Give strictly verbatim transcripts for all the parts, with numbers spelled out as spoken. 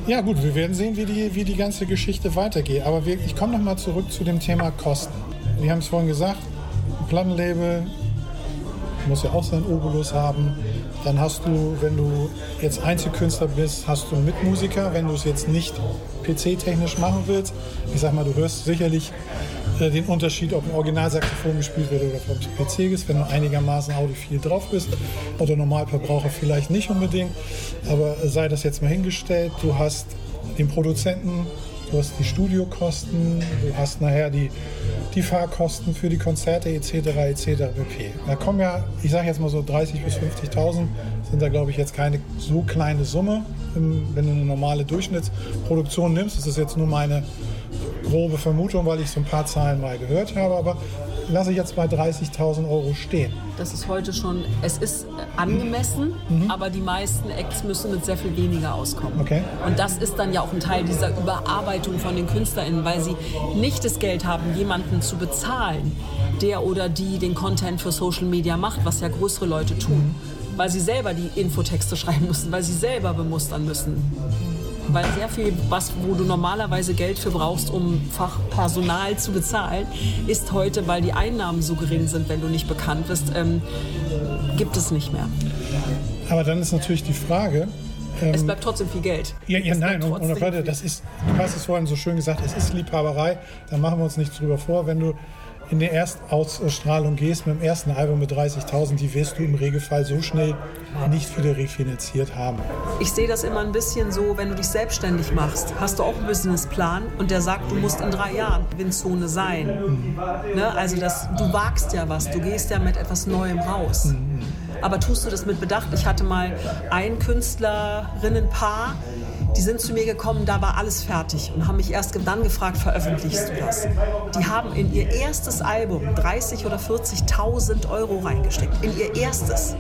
Ja gut, wir werden sehen, wie die, wie die ganze Geschichte weitergeht. Aber wir, ich komme nochmal zurück zu dem Thema Kosten. Wir haben es vorhin gesagt, ein Plattenlabel muss ja auch seinen Obolus haben. Dann hast du, wenn du jetzt Einzelkünstler bist, hast du einen Mitmusiker. Wenn du es jetzt nicht P C-technisch machen willst, ich sag mal, du hörst sicherlich äh, den Unterschied, ob ein Originalsaxophon gespielt wird oder vom P C ist, wenn du einigermaßen audiophil drauf bist. Oder Normalverbraucher vielleicht nicht unbedingt. Aber äh, sei das jetzt mal hingestellt. Du hast den Produzenten, du hast die Studiokosten, du hast nachher die, die Fahrkosten für die Konzerte et cetera et cetera pp. Da kommen ja, ich sage jetzt mal so dreißigtausend bis fünfzigtausend, sind da glaube ich jetzt keine so kleine Summe. Wenn du eine normale Durchschnittsproduktion nimmst, das ist jetzt nur meine grobe Vermutung, weil ich so ein paar Zahlen mal gehört habe, aber lasse ich jetzt bei dreißigtausend Euro stehen. Das ist heute schon, es ist angemessen, mhm. aber die meisten Acts müssen mit sehr viel weniger auskommen. Okay. Und das ist dann ja auch ein Teil dieser Überarbeitung von den KünstlerInnen, weil sie nicht das Geld haben, jemanden zu bezahlen, der oder die den Content für Social Media macht, was ja größere Leute tun. Mhm. Weil sie selber die Infotexte schreiben müssen, weil sie selber bemustern müssen. Weil sehr viel, was, wo du normalerweise Geld für brauchst, um Fachpersonal zu bezahlen, ist heute, weil die Einnahmen so gering sind, wenn du nicht bekannt bist, ähm, gibt es nicht mehr. Aber dann ist natürlich die Frage... Ähm, es bleibt trotzdem viel Geld. Ja, ja nein, und, und Leute, das ist, du hast es vorhin so schön gesagt, es ist Liebhaberei, da machen wir uns nichts drüber vor. Wenn du in die Erstausstrahlung gehst mit dem ersten Album mit dreißigtausend, die wirst du im Regelfall so schnell nicht wieder refinanziert haben. Ich sehe das immer ein bisschen so, wenn du dich selbstständig machst, hast du auch einen Businessplan und der sagt, du musst in drei Jahren Gewinnzone sein. Mhm. Ne? Also das, du wagst ja was, du gehst ja mit etwas Neuem raus. Mhm. Aber tust du das mit Bedacht? Ich hatte mal ein Künstlerinnenpaar, die sind zu mir gekommen, da war alles fertig und haben mich erst dann gefragt, veröffentlichst du das? Die haben in ihr erstes Album dreißigtausend oder vierzigtausend Euro reingesteckt. In ihr erstes.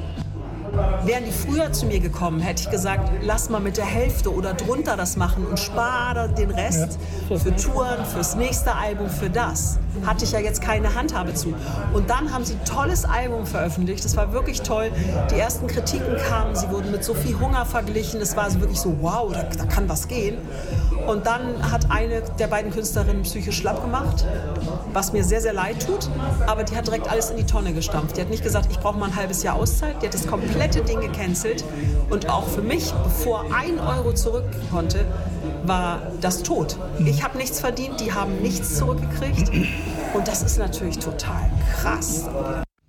Wären die früher zu mir gekommen, hätte ich gesagt, lass mal mit der Hälfte oder drunter das machen und spare den Rest ja. für Touren, fürs nächste Album, für das. Hatte ich ja jetzt keine Handhabe zu. Und dann haben sie ein tolles Album veröffentlicht, das war wirklich toll. Die ersten Kritiken kamen, sie wurden mit Sophie Hunger verglichen, es war also wirklich so, wow, da, da kann was gehen. Und dann hat eine der beiden Künstlerinnen psychisch schlapp gemacht, was mir sehr, sehr leid tut, aber die hat direkt alles in die Tonne gestampft. Die hat nicht gesagt, ich brauche mal ein halbes Jahr Auszeit, die hat das komplette Ding gecancelt und auch für mich, bevor ein Euro zurück konnte, war das tot. Ich habe nichts verdient, die haben nichts zurückgekriegt und das ist natürlich total krass.